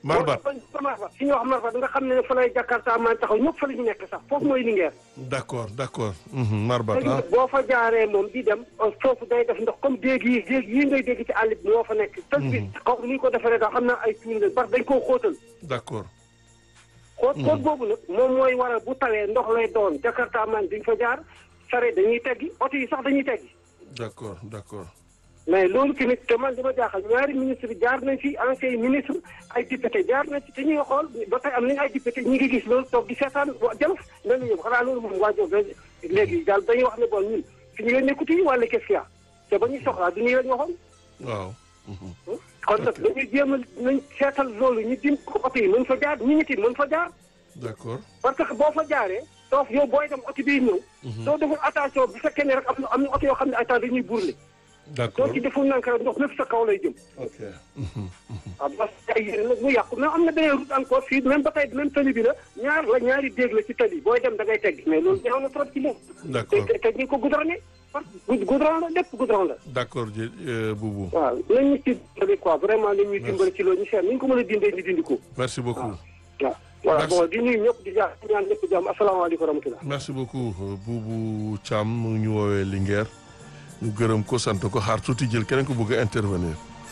Marbat Marbat fi ñuy wax Marbat nga xam ne fa lay Jakarta man taxaw ñëpp fa la ñu nekk sax foofu mooy Linguère. d'accord d'accord. Marbat ah. boo fa jaaree moom di dem foofu day def ndox comme déeg yi ngay dégg ci àll bi moo fa nekk. tëj bi xaw ni ñu ko defaree daal xam naa ay tuuti la parce que dañ koo xóotal. d'accord. xóot boobu nag moom mooy waral bu tawee ndox lay doon Jakarta man duñ fa jaar sare dañuy teggi oto yi sax dañuy teggi. d'accord d'accord. mais loolu tamit te man dama jaaxal ñaari ministre jaar nañ fi ancien ministre ay député jaar nañ ci te ñuy xool ba tey am nañu ay député ñu ngi gis loolu toog di seetaan Jolof lan la ñu xanaa loolu moom waa Jolof léegi daal dañuy wax ne bon ñun fi ñu leen nekkuti wala qu'est-ce qu'il y a te ba ñuy soxlaa du ñu leen waxoon. waaw. kon nag dañuy jéem a nañ seetal loolu ñu dim ko oto yi mën fa jaar ñu nit mën fa jaar. d'accord. parce que boo fa jaaree soof yow booy dem oto biy ñëw. soo deful attention bu fekkee ne rek am na oto yoo xam ne ay temps dañuy burle. d'accord soo ci deful nank rek ndox lépp sa kaw lay jëm. ok. waaw parce que ay yéen nag mu yàqu mais am na beneen route encore fii même ba tey même tali bi la ñaari déeg la ci tali booy dem da ngay tegg mais loolu ñaaw na trop ci moom. d'accord te ñu ko goudronné parce que goudron la lépp goudron la. d'accord Boubou. waaw nañu ci dimbali quoi vraiment nañuy dimbali ci loolu ñu seet ni ñu ko mën a dindee ñu dindi ko. merci beaucoup. waaw voilà bon di nuyu ñëpp di ñaan ñëpp jàmm asalaamaaleykum wa rahmatulah. merci beaucoup Boubou Thiam mu ngi ñu woowee Linguère ñu gërëm ko sant ko xaar tuuti jël keneen ko bëgg a intervenir.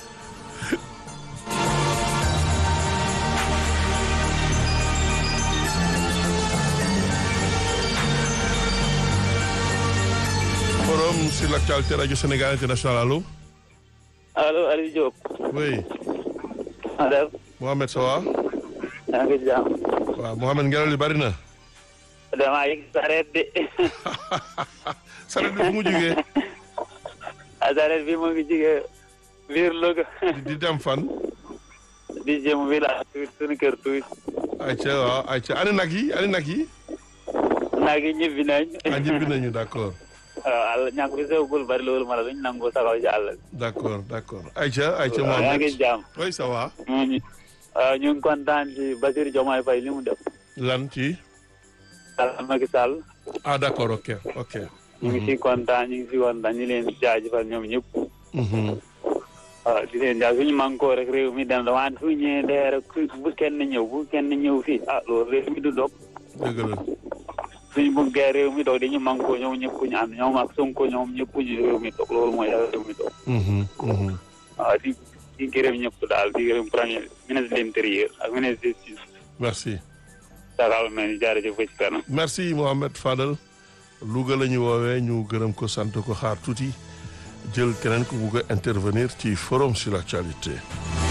forum sur l'actualité Radio Sénégal International allo. allo Aliou Diop. oui. allo. Mohamed ça va. yaa ngi jàmm. waaw Mohamed ngelaw li bari na. damaa yëg sareet de. sareet bi fu mu jugee. sareet bi mu ngi jugee biir Louga. di dem fan. di jëm village tuuti suñu kër tuuti. ayca waaw ayca ani nag yi. nag yi ñibbi nañ. ñibbi nañu d'accord. waaw ñàkk bi sewgul bari loolu ma la duñ nangu saxaw ci àll bi. d'accord ayca waaw yaa ngi jàmm. oui ça va. ñu ngi kontaan ci Bassirou Diomaye Faye li mu def. lan ci. Macky Sall. ah d'accord ok. ñu ngi si kontaan ñu leen jaajëfal ñoom ñëpp. waaw di leen jaajëf suñu mànkoo rek réew mi dem dama su ñëwee dee rek bu kenn ñëw fii loolu réew mi du dog. dëgg la. suñu buggee réew mi dog dañu mànkoo ñoom ñëpp ñu ànd ñoom ak Sonko ñoom ñëpp ñu réew mi dog loolu mooy réew mi dog. waaw di gërëm ñëpp daal di gërëm premier ministre de l'intérieur ak ministre de justice. merci. Sakal mel ni jaarëjëf ba ci kanam. merci Mohamed Fadel. Louga la ñu woowee ñu gërëm ko sant ko xaar tuuti jël keneen ku bugg a intervenir ci forum sur l'actualité.